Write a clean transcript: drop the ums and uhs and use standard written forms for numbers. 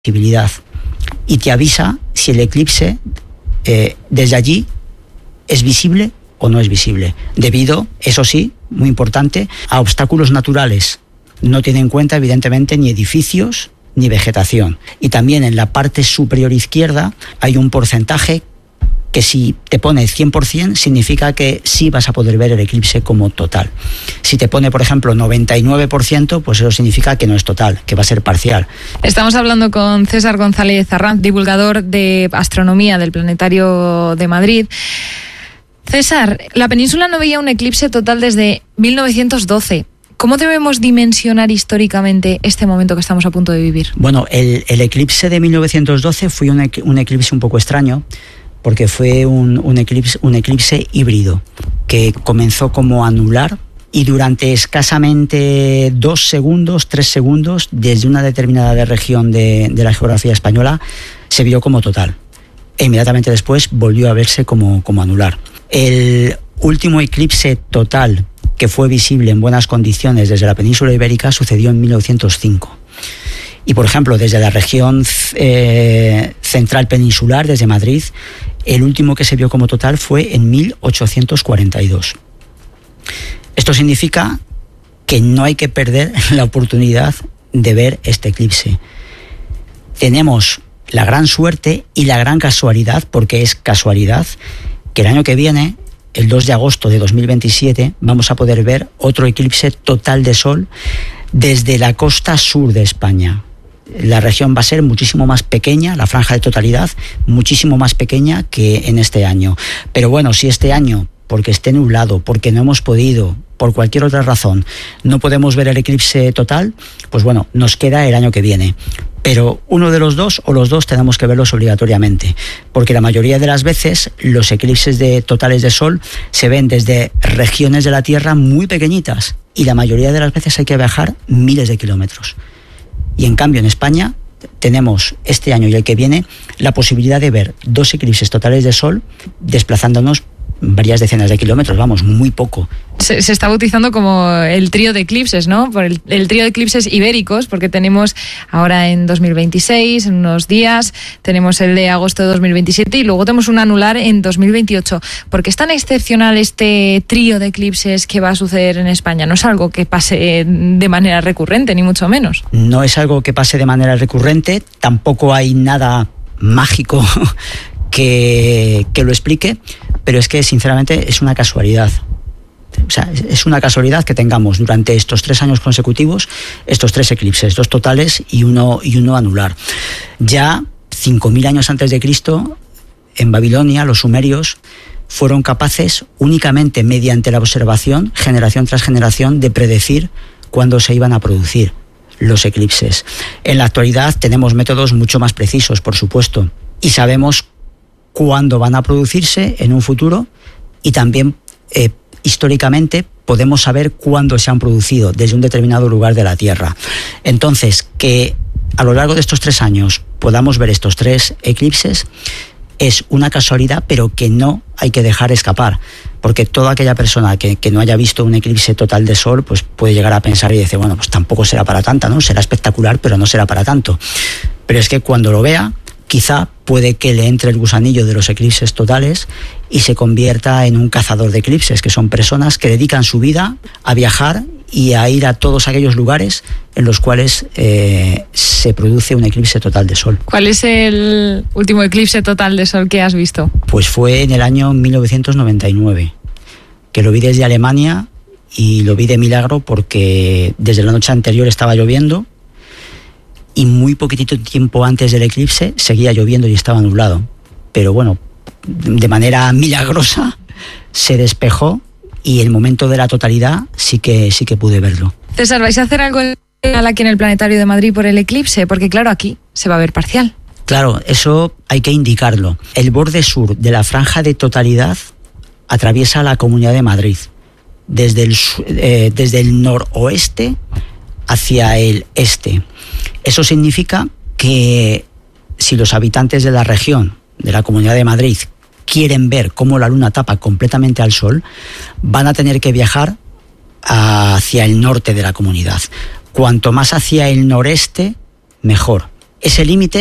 visibilidad y te avisa si el eclipse desde allí es visible o no es visible, debido, eso sí, muy importante, a obstáculos naturales. No tiene en cuenta, evidentemente, ni edificios ni vegetación. Y también en la parte superior izquierda hay un porcentaje que si te pone 100% significa que sí vas a poder ver el eclipse como total. Si te pone, por ejemplo, 99%, pues eso significa que no es total, que va a ser parcial. Estamos hablando con César González Arranz, divulgador de astronomía del Planetario de Madrid. César, la península no veía un eclipse total desde 1912. ¿Cómo debemos dimensionar históricamente este momento que estamos a punto de vivir? Bueno, el eclipse de 1912 fue un eclipse un poco extraño, porque fue un eclipse híbrido que comenzó como anular y durante escasamente 2 segundos, 3 segundos, desde una determinada región de la geografía española, se vio como total. E inmediatamente después volvió a verse como anular. El último eclipse total que fue visible en buenas condiciones desde la península ibérica sucedió en 1905. Y, por ejemplo, desde la región central peninsular, desde Madrid, el último que se vio como total fue en 1842. Esto significa que no hay que perder la oportunidad de ver este eclipse. Tenemos la gran suerte y la gran casualidad, porque es casualidad, que el año que viene, el 2 de agosto de 2027, vamos a poder ver otro eclipse total de sol desde la costa sur de España. La región va a ser muchísimo más pequeña, la franja de totalidad muchísimo más pequeña que en este año. Pero bueno, si este año, porque esté nublado, porque no hemos podido, por cualquier otra razón, no podemos ver el eclipse total, pues bueno, nos queda el año que viene. Pero uno de los dos o los dos tenemos que verlos obligatoriamente, porque la mayoría de las veces los eclipses totales de sol se ven desde regiones de la Tierra muy pequeñitas y la mayoría de las veces hay que viajar miles de kilómetros. Y en cambio en España tenemos este año y el que viene la posibilidad de ver 2 eclipses totales de sol desplazándonos varias decenas de kilómetros, vamos, muy poco. Se está bautizando como el trío de eclipses, ¿no? Por el trío de eclipses ibéricos, porque tenemos ahora en 2026, en unos días, tenemos el de agosto de 2027 y luego tenemos un anular en 2028. ¿Por qué es tan excepcional este trío de eclipses que va a suceder en España? No es algo que pase de manera recurrente, ni mucho menos. No es algo que pase de manera recurrente, tampoco hay nada mágico que lo explique, pero es que sinceramente es una casualidad. O sea, es una casualidad que tengamos durante estos 3 años consecutivos estos 3 eclipses, 2 totales y uno anular. Ya 5.000 años antes de Cristo, en Babilonia, los sumerios fueron capaces únicamente mediante la observación, generación tras generación, de predecir cuándo se iban a producir los eclipses. En la actualidad tenemos métodos mucho más precisos, por supuesto, y sabemos cuándo van a producirse en un futuro y también históricamente podemos saber cuándo se han producido desde un determinado lugar de la Tierra. Entonces, que a lo largo de estos 3 años podamos ver estos 3 eclipses es una casualidad, pero que no hay que dejar escapar, porque toda aquella persona que no haya visto un eclipse total de sol, pues puede llegar a pensar y decir, bueno, pues tampoco será para tanto, ¿no? Será espectacular, pero no será para tanto. Pero es que cuando lo vea, quizá puede que le entre el gusanillo de los eclipses totales y se convierta en un cazador de eclipses, que son personas que dedican su vida a viajar y a ir a todos aquellos lugares en los cuales se produce un eclipse total de sol. ¿Cuál es el último eclipse total de sol que has visto? Pues fue en el año 1999, que lo vi desde Alemania y lo vi de milagro porque desde la noche anterior estaba lloviendo y muy poquitito tiempo antes del eclipse seguía lloviendo y estaba nublado. Pero bueno, de manera milagrosa se despejó y el momento de la totalidad sí que pude verlo. César, ¿vais a hacer algo aquí en el Planetario de Madrid por el eclipse? Porque claro, aquí se va a ver parcial. Claro, eso hay que indicarlo. El borde sur de la franja de totalidad atraviesa la Comunidad de Madrid, desde el noroeste hacia el este. Eso significa que si los habitantes de la región, de la Comunidad de Madrid, quieren ver cómo la luna tapa completamente al sol, van a tener que viajar hacia el norte de la comunidad. Cuanto más hacia el noreste, mejor, ese límite